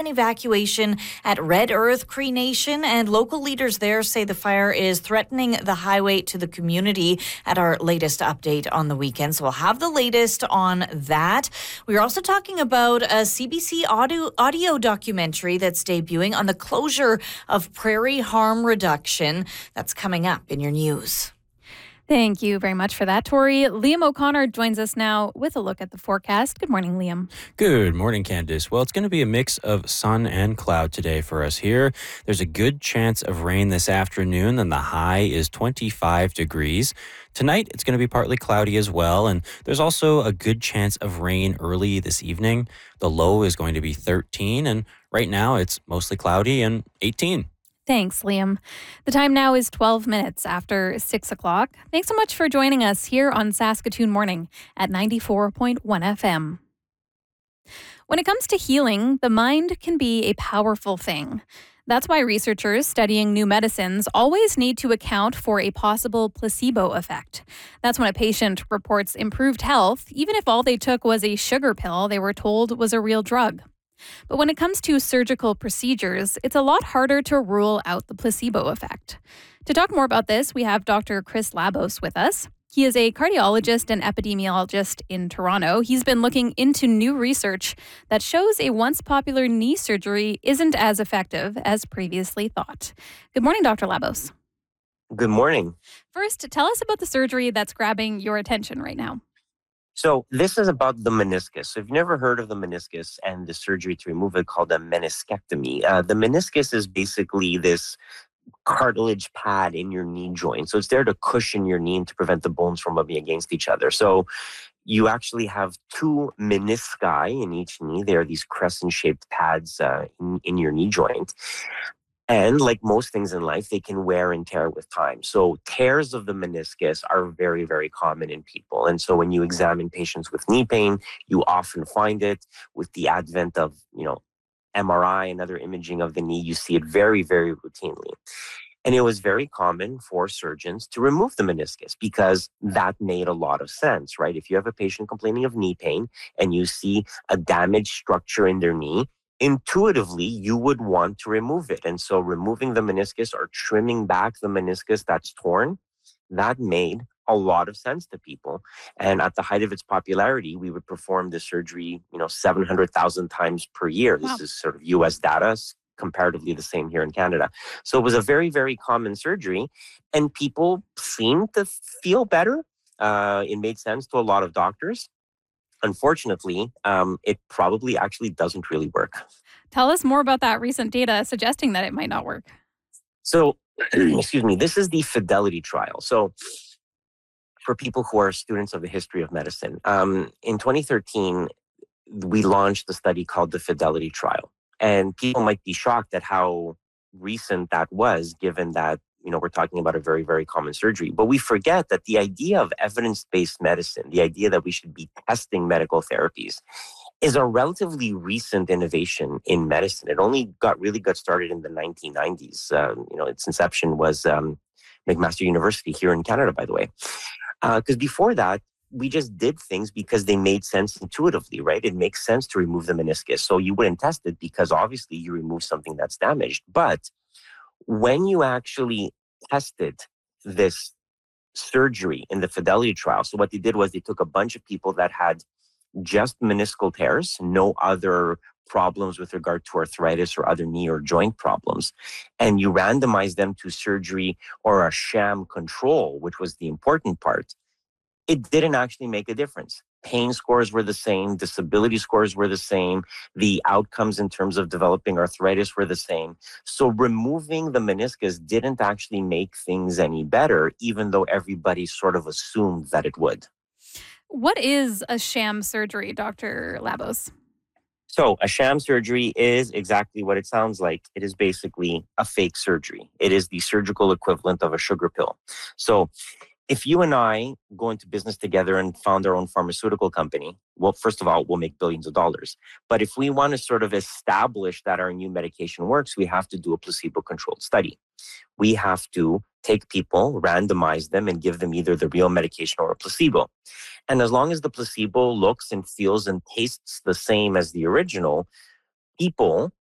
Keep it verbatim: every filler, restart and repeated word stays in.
evacuation at Red Earth Cree Nation, and local leaders there say the fire is threatening the highway to the community at our latest update on the weekend. So we'll have the latest on that. We're also talking about a C B C audio, audio documentary that's debuting on the closure of prairie harm reduction. That's coming up in your news. Thank you very much for that, Tori. Liam O'Connor joins us now with a look at the forecast. Good morning, Liam. Good morning, Candice. Well, it's going to be a mix of sun and cloud today for us here. There's a good chance of rain this afternoon, and the high is twenty-five degrees. Tonight, it's going to be partly cloudy as well, and there's also a good chance of rain early this evening. The low is going to be thirteen, and right now it's mostly cloudy and eighteen. Thanks, Liam. The time now is twelve minutes after six o'clock. Thanks so much for joining us here on Saskatoon Morning at ninety-four point one F M. When it comes to healing, the mind can be a powerful thing. That's why researchers studying new medicines always need to account for a possible placebo effect. That's when a patient reports improved health, even if all they took was a sugar pill they were told was a real drug. But when it comes to surgical procedures, it's a lot harder to rule out the placebo effect. To talk more about this, we have Doctor Chris Labos with us. He is a cardiologist and epidemiologist in Toronto. He's been looking into new research that shows a once popular knee surgery isn't as effective as previously thought. Good morning, Doctor Labos. Good morning. First, tell us about the surgery that's grabbing your attention right now. So this is about the meniscus. So if you've never heard of the meniscus and the surgery to remove it called a meniscectomy, uh, the meniscus is basically this cartilage pad in your knee joint. So it's there to cushion your knee and to prevent the bones from rubbing against each other. So you actually have two menisci in each knee. They are these crescent-shaped pads uh, in, in your knee joint. And like most things in life, they can wear and tear with time. So tears of the meniscus are very, very common in people. And so when you examine patients with knee pain, you often find it. With the advent of, you know, M R I and other imaging of the knee, you see it very, very routinely. And it was very common for surgeons to remove the meniscus because that made a lot of sense, right? If you have a patient complaining of knee pain and you see a damaged structure in their knee, intuitively, you would want to remove it. And so removing the meniscus or trimming back the meniscus that's torn, that made a lot of sense to people. And at the height of its popularity, we would perform this surgery, you know, seven hundred thousand times per year. Wow. This is sort of U S data, comparatively the same here in Canada. So it was a very, very common surgery, and people seemed to feel better. Uh, it made sense to a lot of doctors. Unfortunately, um, it probably actually doesn't really work. Tell us more about that recent data suggesting that it might not work. So, excuse me, this is the Fidelity trial. So, for people who are students of the history of medicine, um, in twenty thirteen, we launched a study called the Fidelity trial. And people might be shocked at how recent that was, given that, you know, we're talking about a very, very common surgery. But we forget that the idea of evidence-based medicine, the idea that we should be testing medical therapies, is a relatively recent innovation in medicine. It only got really got started in the nineteen nineties. Uh, you know, its inception was um, McMaster University here in Canada, by the way. Because uh, before that, we just did things because they made sense intuitively, right? It makes sense to remove the meniscus. So you wouldn't test it because obviously you remove something that's damaged. But when you actually tested this surgery in the Fidelity trial, so what they did was they took a bunch of people that had just meniscal tears, no other problems with regard to arthritis or other knee or joint problems, and you randomized them to surgery or a sham control, which was the important part. It didn't actually make a difference. Pain scores were the same. Disability scores were the same. The outcomes in terms of developing arthritis were the same. So removing the meniscus didn't actually make things any better, even though everybody sort of assumed that it would. What is a sham surgery, Doctor Labos? So a sham surgery is exactly what it sounds like. It is basically a fake surgery. It is the surgical equivalent of a sugar pill. So if you and I go into business together and found our own pharmaceutical company, well, first of all, we'll make billions of dollars. But if we want to sort of establish that our new medication works, we have to do a placebo-controlled study. We have to take people, randomize them, and give them either the real medication or a placebo. And as long as the placebo looks and feels and tastes the same as the original, people